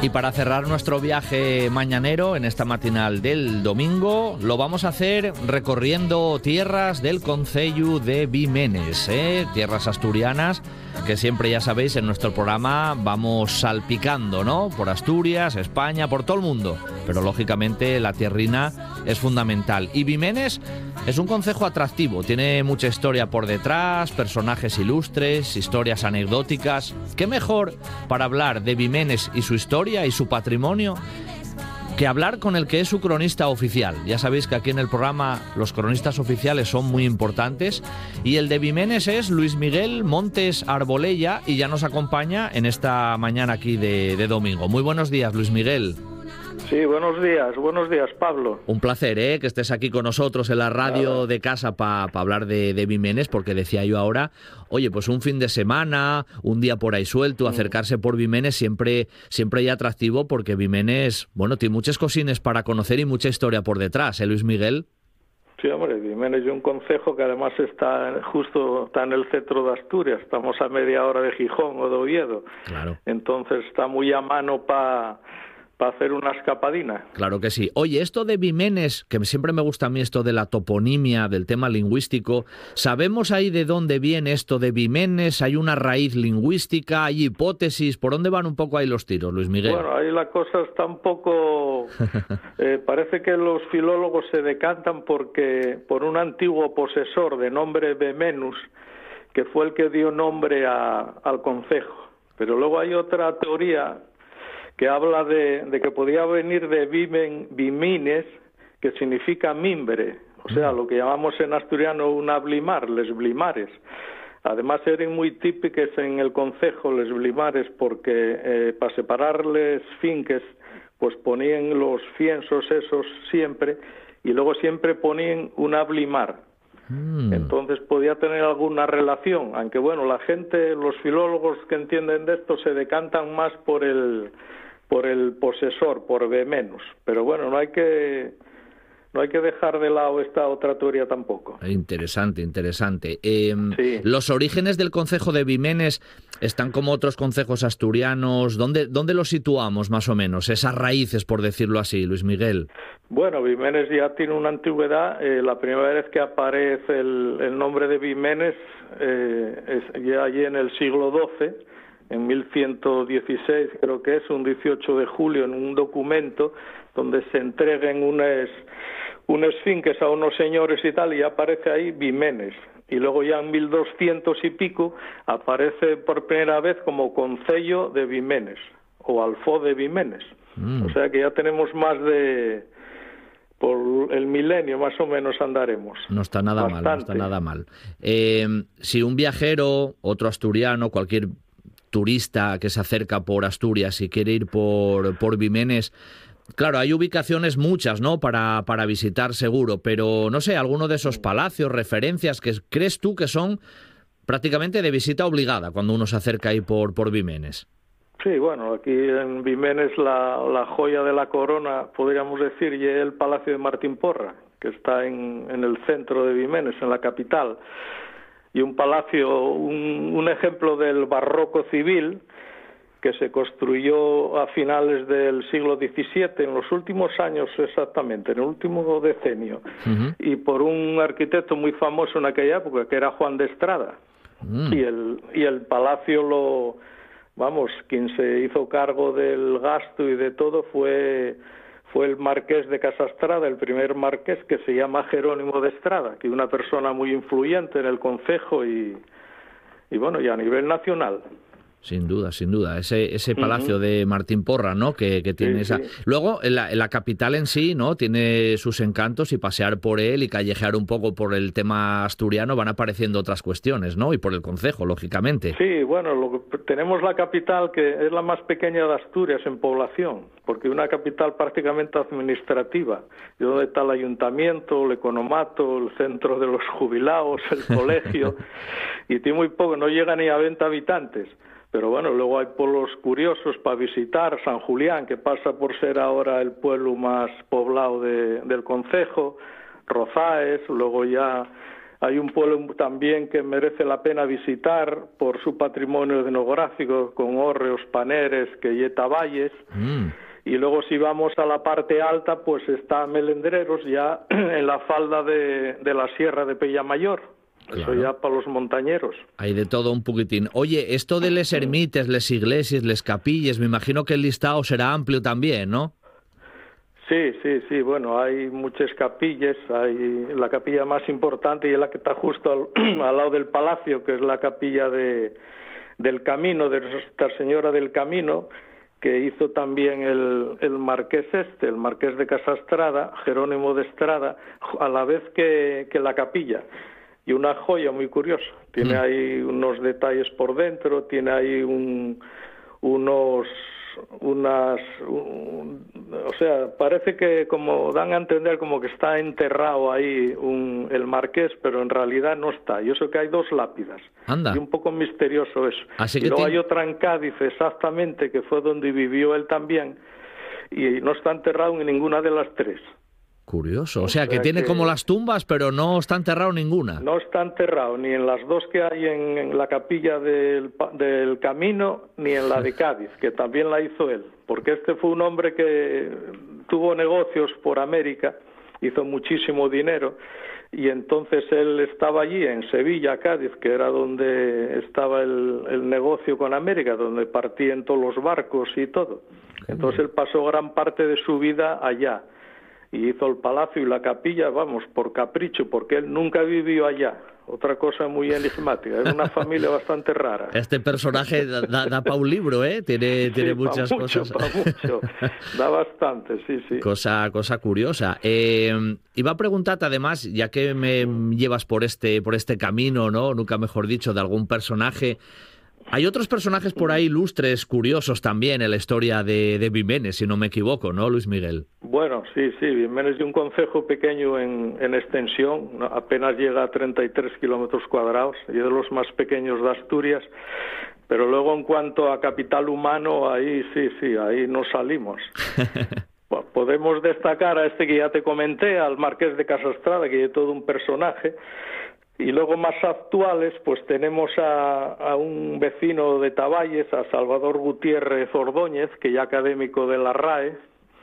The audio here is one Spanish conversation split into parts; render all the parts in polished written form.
Y para cerrar nuestro viaje mañanero en esta matinal del domingo, lo vamos a hacer recorriendo tierras del concello de Bimenes, tierras asturianas, que siempre, ya sabéis, en nuestro programa vamos salpicando, ¿no? Por Asturias, España, por todo el mundo. Pero lógicamente la tierrina es fundamental. Y Bimenes es un concejo atractivo, tiene mucha historia por detrás, personajes ilustres, historias anecdóticas. ¿Qué mejor para hablar de Bimenes y su historia y su patrimonio que hablar con el que es su cronista oficial? Ya sabéis que aquí en el programa los cronistas oficiales son muy importantes, y el de Bimenes es Luis Miguel Montes Arbolella, y ya nos acompaña en esta mañana aquí de domingo. Muy buenos días, Luis Miguel. Sí, buenos días, Pablo. Un placer, que estés aquí con nosotros en la radio de casa para hablar de Bimenes, porque decía yo ahora, oye, pues un fin de semana, un día por ahí suelto, acercarse por Bimenes siempre hay atractivo, porque Bimenes, bueno, tiene muchas cosines para conocer y mucha historia por detrás, Luis Miguel. Sí, hombre, Bimenes es un concejo que además está en el centro de Asturias, estamos a media hora de Gijón o de Oviedo. Claro. Entonces está muy a mano para hacer una escapadina. Claro que sí. Oye, esto de Bimenes, que siempre me gusta a mí esto de la toponimia, del tema lingüístico, ¿sabemos ahí de dónde viene esto de Bimenes? ¿Hay una raíz lingüística? ¿Hay hipótesis? ¿Por dónde van un poco ahí los tiros, Luis Miguel? Bueno, ahí la cosa está un poco... parece que los filólogos se decantan por un antiguo posesor de nombre Bemenus, que fue el que dio nombre al concejo. Pero luego hay otra teoría que habla de que podía venir de bimines, que significa mimbre, o sea, lo que llamamos en asturiano un ablimar, les blimares. Además eran muy típicas en el concejo les blimares, porque para separarles finques, pues ponían los fiensos esos siempre, y luego siempre ponían un ablimar. Entonces podía tener alguna relación, aunque bueno, la gente, los filólogos que entienden de esto se decantan más por el posesor, por Bemenus, pero bueno, no hay que dejar de lado esta otra teoría tampoco. Interesante. Sí. Los orígenes del concejo de Bimenes están como otros concejos asturianos. ¿Dónde los situamos más o menos? Esas raíces, por decirlo así, Luis Miguel. Bueno, Bimenes ya tiene una antigüedad. La primera vez que aparece el nombre de Bimenes es ya allí en el siglo XII, en 1116, creo que es, un 18 de julio, en un documento donde se entreguen unos finques a unos señores y tal, y aparece ahí Bimenes. Y luego ya en 1200 y pico aparece por primera vez como concello de Bimenes, o alfó de Bimenes. O sea que ya tenemos más por el milenio más o menos andaremos. No está nada mal. Si un viajero, otro asturiano, cualquier turista que se acerca por Asturias y quiere ir por Bimenes, claro, hay ubicaciones muchas, ¿no?, para visitar seguro, pero no sé, alguno de esos palacios, referencias que crees tú que son prácticamente de visita obligada cuando uno se acerca ahí por Bimenes. Sí, bueno, aquí en Bimenes la joya de la corona, podríamos decir, y es el Palacio de Martín Porra, que está en el centro de Bimenes, en la capital. Y un palacio, un ejemplo del barroco civil, que se construyó a finales del siglo XVII, en los últimos años exactamente, en el último decenio, y por un arquitecto muy famoso en aquella época, que era Juan de Estrada. Y el palacio quien se hizo cargo del gasto y de todo fue el marqués de Casastrada, el primer marqués, que se llama Jerónimo de Estrada, que es una persona muy influyente en el concejo y a nivel nacional. Sin duda. Ese palacio de Martín Porra, ¿no?, que tiene esa... Sí. Luego, la capital en sí, ¿no?, tiene sus encantos, y pasear por él y callejear un poco por el tema asturiano van apareciendo otras cuestiones, ¿no?, y por el concejo, lógicamente. Sí, bueno, tenemos la capital, que es la más pequeña de Asturias en población, porque es una capital prácticamente administrativa, y donde está el ayuntamiento, el economato, el centro de los jubilados, el colegio, y tiene muy poco, no llega ni a 20 habitantes. Pero bueno, luego hay pueblos curiosos para visitar, San Julián, que pasa por ser ahora el pueblo más poblado del concejo, Rozaes, luego ya Hay un pueblo también que merece la pena visitar por su patrimonio etnográfico, con hórreos, paneres, que y taballes. Y luego si vamos a la parte alta, pues está Melendreros, ya en la falda de la Sierra de Pellamayor. Claro. Eso ya para los montañeros. Hay de todo un poquitín. Oye, esto de les ermites, les iglesias, les capillas, me imagino que el listado será amplio también, ¿no? Sí, bueno, hay muchas capillas. Hay la capilla más importante y es la que está justo al lado del palacio, que es la capilla del Camino, de Nuestra Señora del Camino, que hizo también el marqués el marqués de Casastrada, Jerónimo de Estrada, a la vez que la capilla. Y una joya muy curiosa. Tiene ahí unos detalles por dentro, tiene ahí o sea, parece que como dan a entender como que está enterrado ahí el marqués, pero en realidad no está. Y eso que hay 2 lápidas. Anda. Y un poco misterioso eso. Así y que luego hay otra en Cádiz, exactamente, que fue donde vivió él también, y no está enterrado en ninguna de las 3. Curioso, o sea que tiene como las tumbas, pero no está enterrado ninguna. No está enterrado ni en las 2 que hay en la capilla del Camino, ni en la de Cádiz, que también la hizo él, porque este fue un hombre que tuvo negocios por América, hizo muchísimo dinero, y entonces él estaba allí en Sevilla, Cádiz, que era donde estaba el negocio con América, donde partían todos los barcos y todo. Entonces él pasó gran parte de su vida allá. Y hizo el palacio y la capilla, vamos, por capricho, porque él nunca vivió allá. Otra cosa muy enigmática. Es una familia bastante rara. Este personaje da para un libro, ¿eh? Tiene muchas cosas. Mucho. Da bastante, sí. Cosa curiosa. Iba a preguntarte, además, ya que me llevas por este camino, ¿no? Nunca mejor dicho, de algún personaje. Hay otros personajes por ahí ilustres, curiosos también en la historia de Vimenes, si no me equivoco, ¿no, Luis Miguel? Bueno, sí, Vimenes es un concejo pequeño en extensión, apenas llega a 33 kilómetros cuadrados, y es de los más pequeños de Asturias, pero luego en cuanto a capital humano, ahí sí, ahí nos salimos. Podemos destacar a este que ya te comenté, al marqués de Casastrada, que es todo un personaje. Y luego más actuales, pues tenemos a un vecino de Taballes, a Salvador Gutiérrez Ordóñez, que ya académico de la RAE,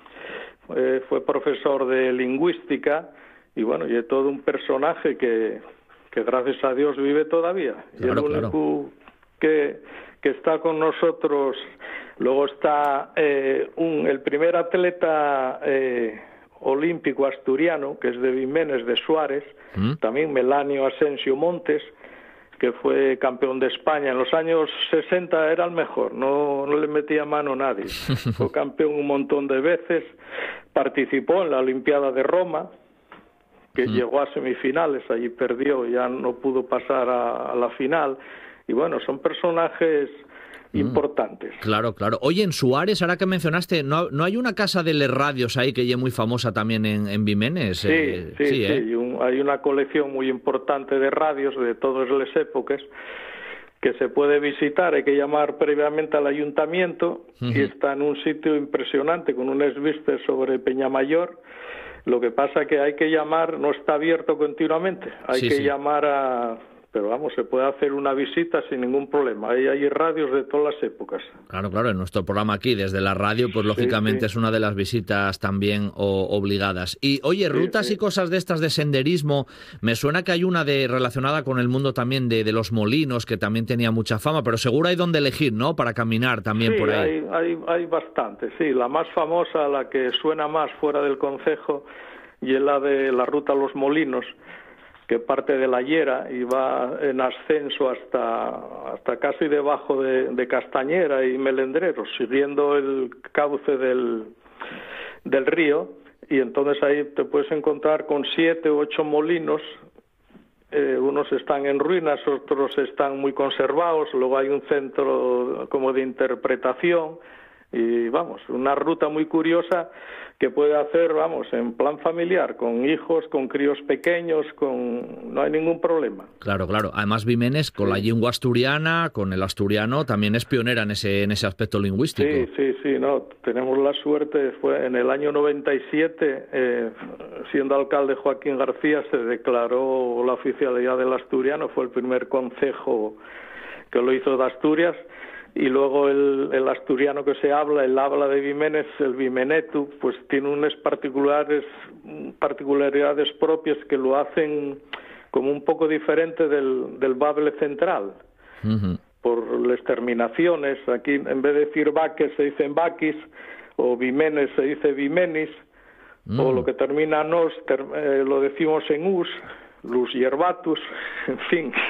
fue profesor de lingüística, y bueno, y es todo un personaje que gracias a Dios vive todavía. Claro, y el único que está con nosotros. Luego está el primer atleta olímpico asturiano, que es de Vimenes, de Suárez, también Melanio Asensio Montes, que fue campeón de España. En los años 60 era el mejor, no le metía mano a nadie. Fue campeón un montón de veces, participó en la Olimpiada de Roma, que llegó a semifinales, allí perdió, ya no pudo pasar a la final. Y bueno, son personajes importantes. Claro. Oye, en Suárez, ahora que mencionaste, ¿no hay una casa de les radios ahí que es muy famosa también en Vimenes? Sí. Hay una colección muy importante de radios de todas las épocas que se puede visitar. Hay que llamar previamente al ayuntamiento y está en un sitio impresionante con unas vistas sobre Peñamayor. Lo que pasa que hay que llamar, no está abierto continuamente, hay que llamar pero vamos, se puede hacer una visita sin ningún problema. Hay radios de todas las épocas. Claro, en nuestro programa aquí, desde la radio, pues lógicamente es una de las visitas también obligadas. Y oye, rutas y cosas de estas de senderismo, me suena que hay una relacionada con el mundo también de los molinos, que también tenía mucha fama, pero seguro hay donde elegir, ¿no?, para caminar también por ahí. Hay bastante, sí. La más famosa, la que suena más fuera del concejo, y es la de la ruta a los Molinos, que parte de la Llera y va en ascenso hasta casi debajo de Castañera y Melendreros, siguiendo el cauce del río, y entonces ahí te puedes encontrar con 7 u 8 molinos. Unos están en ruinas, otros están muy conservados, luego hay un centro como de interpretación, Y vamos, una ruta muy curiosa que puede hacer, vamos, en plan familiar, con hijos, con críos pequeños, no hay ningún problema. Claro. Además, Vimenes, con la lengua asturiana, con el asturiano, también es pionera en ese aspecto lingüístico. Sí, no, tenemos la suerte, fue en el año 97, siendo alcalde Joaquín García, se declaró la oficialidad del asturiano, fue el primer concejo que lo hizo de Asturias. Y luego el asturiano que se habla, el habla de Vimenes, el vimenetu, pues tiene unas particularidades propias que lo hacen como un poco diferente del bable central. Uh-huh. Por las terminaciones, aquí en vez de decir vaques se dicen vaquis, o Vimenes se dice vimenis, o lo que termina nos lo decimos en us, lus yerbatus, en fin.